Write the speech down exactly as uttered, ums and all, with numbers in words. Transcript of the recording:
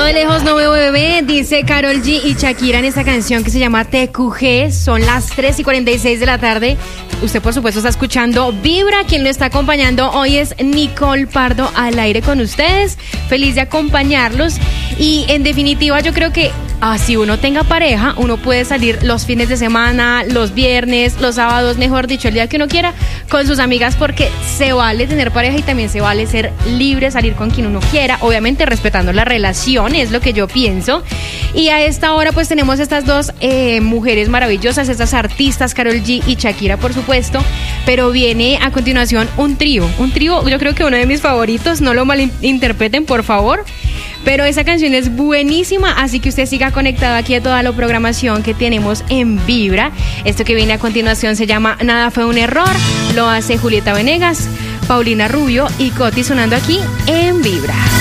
Demasiado lejos no veo bebé, dice Karol G y Shakira en esta canción que se llama T Q G. Son las tres y cuarenta y seis de la tarde. Usted, por supuesto, está escuchando Vibra. Quien lo está acompañando hoy es Nicole Pardo, al aire con ustedes. Feliz de acompañarlos. Y en definitiva, yo creo que ah, si uno tenga pareja, uno puede salir los fines de semana, los viernes, los sábados, mejor dicho, el día que uno quiera, con sus amigas, porque se vale tener pareja y también se vale ser libre, salir con quien uno quiera, obviamente respetando la relación, es lo que yo pienso. Y a esta hora pues tenemos estas dos eh, mujeres maravillosas, estas artistas, Karol G y Shakira, por supuesto, pero viene a continuación un trío, un trío, yo creo que uno de mis favoritos, no lo malinterpreten, por favor. Pero esa canción es buenísima, así que usted siga conectado aquí a toda la programación que tenemos en Vibra. Esto que viene a continuación se llama Nada fue un error, lo hace Julieta Venegas, Paulina Rubio y Coti sonando aquí en Vibra.